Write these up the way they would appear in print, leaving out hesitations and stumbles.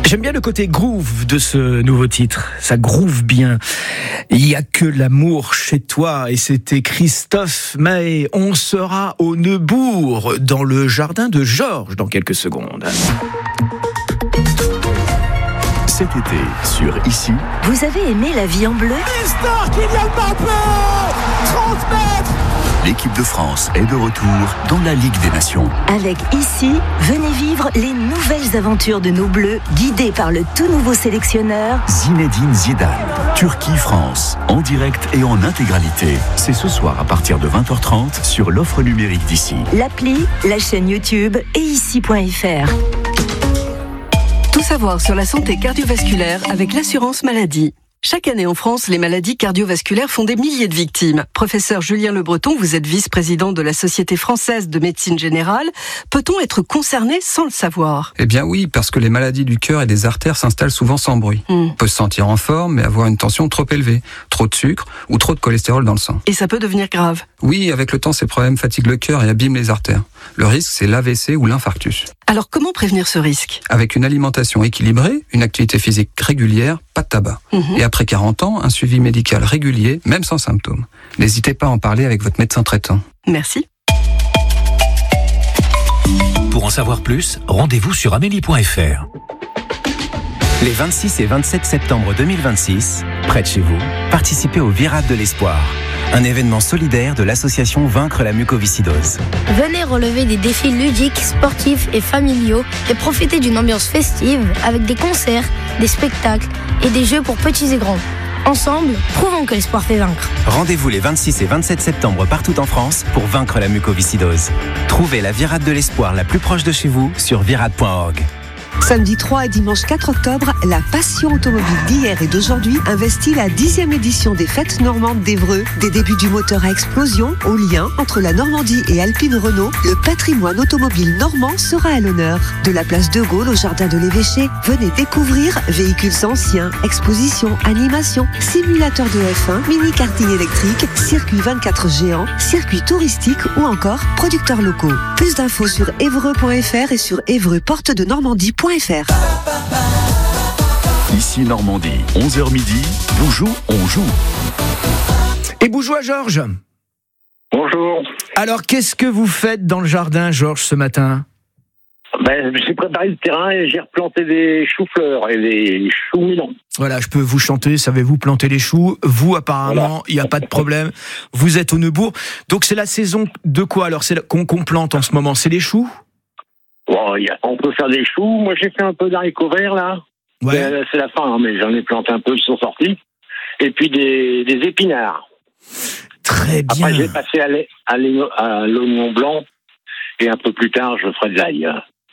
J'aime bien le côté groove de ce nouveau titre. Ça groove bien. Il y a que l'amour chez toi. Et c'était Christophe Maé. On sera au Neubourg, dans le jardin de Georges, dans quelques secondes. Cet été, sur Ici. Vous avez aimé La vie en bleu ? L'histoire Kylian Mbappé 30 mètres. L'équipe de France est de retour dans la Ligue des Nations. Avec Ici, venez vivre les nouvelles aventures de nos Bleus, guidés par le tout nouveau sélectionneur Zinedine Zidane. Turquie-France, en direct et en intégralité. C'est ce soir à partir de 20h30 sur l'offre numérique d'Ici. L'appli, la chaîne YouTube et ici.fr. Tout savoir sur la santé cardiovasculaire avec l'assurance maladie. Chaque année en France, les maladies cardiovasculaires font des milliers de victimes. Professeur Julien Le Breton, vous êtes vice-président de la Société française de médecine générale. Peut-on être concerné sans le savoir ? Eh bien oui, parce que les maladies du cœur et des artères s'installent souvent sans bruit. On peut se sentir en forme, mais avoir une tension trop élevée, trop de sucre ou trop de cholestérol dans le sang. Et ça peut devenir grave. Oui, avec le temps, ces problèmes fatiguent le cœur et abîment les artères. Le risque, c'est l'AVC ou l'infarctus. Alors comment prévenir ce risque ? Avec une alimentation équilibrée, une activité physique régulière, pas de tabac. Et après 40 ans, un suivi médical régulier, même sans symptômes. N'hésitez pas à en parler avec votre médecin traitant. Merci. Pour en savoir plus, rendez-vous sur amélie.fr. Les 26 et 27 septembre 2026, près de chez vous, participez au Virade de l'Espoir, un événement solidaire de l'association Vaincre la mucoviscidose. Venez relever des défis ludiques, sportifs et familiaux et profiter d'une ambiance festive avec des concerts, des spectacles et des jeux pour petits et grands. Ensemble, prouvons que l'espoir fait vaincre. Rendez-vous les 26 et 27 septembre partout en France pour vaincre la mucoviscidose. Trouvez la Virade de l'Espoir la plus proche de chez vous sur virade.org. Samedi 3 et dimanche 4 octobre, la passion automobile d'hier et d'aujourd'hui investit la 10e édition des Fêtes Normandes d'Évreux. Des débuts du moteur à explosion au lien entre la Normandie et Alpine Renault, le patrimoine automobile normand sera à l'honneur. De la place de Gaulle au jardin de l'Évêché, venez découvrir véhicules anciens, expositions, animations, simulateurs de F1, mini-karting électrique, circuit 24 géants, circuits touristiques ou encore producteurs locaux. Plus d'infos sur évreux.fr et sur évreuxportedenormandie.fr. Ici Normandie, 11h midi, Boujou, on joue. Et bonjour à Georges. Bonjour. Alors, qu'est-ce que vous faites dans le jardin, Georges, ce matin ? J'ai préparé le terrain et j'ai replanté des choux-fleurs et des choux Milan. Voilà, je peux vous chanter, savez-vous planter les choux ? Vous, apparemment, il n'y a pas de problème. Vous êtes au Neubourg. Donc, c'est la saison de quoi, alors, qu'on plante en ce moment ? C'est les choux ? Bon, on peut faire des choux. Moi, j'ai fait un peu d'haricots verts, là. Ouais. C'est la fin, mais j'en ai planté un peu, ils sont sortis. Et puis des épinards. Très bien. Après, j'ai passé à l'oignon blanc. Et un peu plus tard, je ferai de l'ail.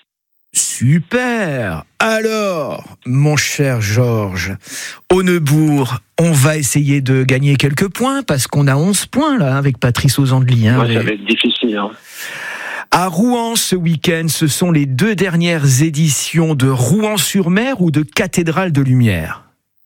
Super. Alors, mon cher Georges, au Neubourg, on va essayer de gagner quelques points, parce qu'on a 11 points, là, avec Patrice Ozandli. Ça va être difficile, hein. À Rouen, ce week-end, ce sont les 2 dernières éditions de Rouen-sur-Mer ou de Cathédrale de Lumière ?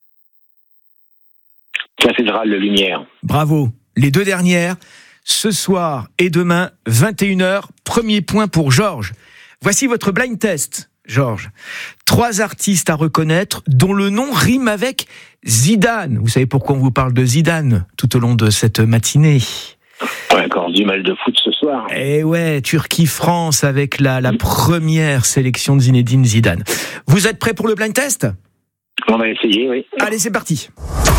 Cathédrale de Lumière. Bravo. Les 2 dernières, ce soir et demain, 21h, premier point pour Georges. Voici votre blind test, Georges. 3 artistes à reconnaître dont le nom rime avec Zidane. Vous savez pourquoi on vous parle de Zidane tout au long de cette matinée ? Encore du mal de foot ce soir. Eh ouais, Turquie-France avec la première sélection de Zinedine Zidane. Vous êtes prêts pour le blind test ? On va essayer, oui. Allez, c'est parti.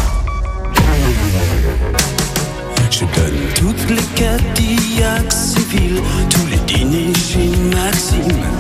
Je donne toutes les Cadillacs civiles, tous les dîners chez Maxime.